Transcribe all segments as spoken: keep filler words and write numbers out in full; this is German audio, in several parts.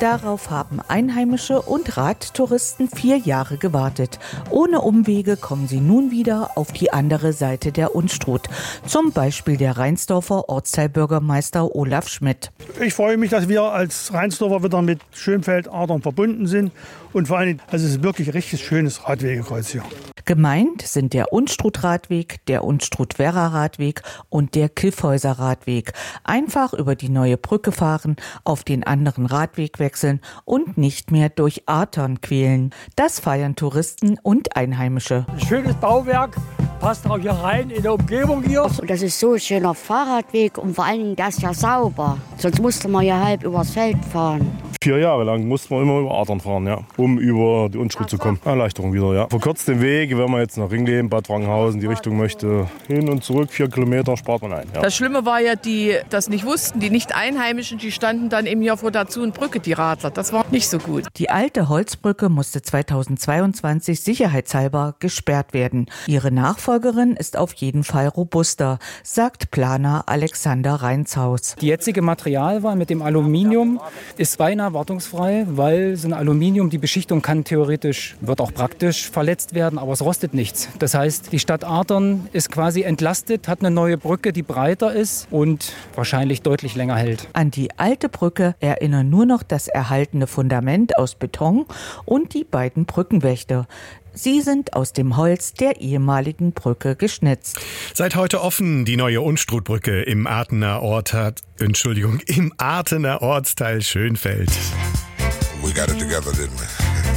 Darauf haben Einheimische und Radtouristen vier Jahre gewartet. Ohne Umwege kommen sie nun wieder auf die andere Seite der Unstrut. Zum Beispiel der Reinsdorfer Ortsteilbürgermeister Olaf Schmidt. Ich freue mich, dass wir als Reinsdorfer wieder mit Schönfeld-Adern verbunden sind. Und vor allem, also es ist wirklich ein richtig schönes Radwegekreuz hier. Gemeint sind der Unstrut-Radweg, der Unstrut-Werra-Radweg und der Kiffhäuser Radweg. Einfach über die neue Brücke fahren, auf den anderen Radweg wechseln und nicht mehr durch Adern quälen. Das feiern Touristen und Einheimische. Schönes Bauwerk, passt auch hier rein in der Umgebung hier. Das ist so ein schöner Fahrradweg und vor allen Dingen das ist ja sauber. Sonst musste man ja halb übers Feld fahren. Vier Jahre lang musste man immer über Adern fahren, ja, um über die Unstrut zu kommen. Erleichterung wieder, ja. Verkürzt den Weg, wenn man jetzt nach Ringleben, Bad Wranghausen, die Richtung möchte, hin und zurück, vier Kilometer spart man ein. Ja. Das Schlimme war ja, die das nicht wussten, die Nicht-Einheimischen, die standen dann eben hier vor der Brücke, die Radler. Das war nicht so gut. Die alte Holzbrücke musste zweitausendzweiundzwanzig sicherheitshalber gesperrt werden. Ihre Nachfolgerin ist auf jeden Fall robuster, sagt Planer Alexander Reinshaus. Die jetzige Materialwahl mit dem Aluminium ist beinahe wartungsfrei, weil so ein Aluminium, die Beschichtung kann theoretisch, wird auch praktisch verletzt werden, aber es rostet nichts. Das heißt, die Stadt Adern ist quasi entlastet, hat eine neue Brücke, die breiter ist und wahrscheinlich deutlich länger hält. An die alte Brücke erinnern nur noch das erhaltene Fundament aus Beton und die beiden Brückenwächter. Sie sind aus dem Holz der ehemaligen Brücke geschnitzt. Seit heute offen die neue Unstrutbrücke im Arthener Ort hat, Entschuldigung, im Arthener Ortsteil Schönfeld. We got it together, didn't we?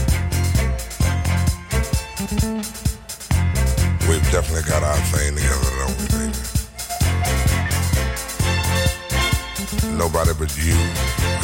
We've definitely got our thing together, don't we, baby? Nobody but you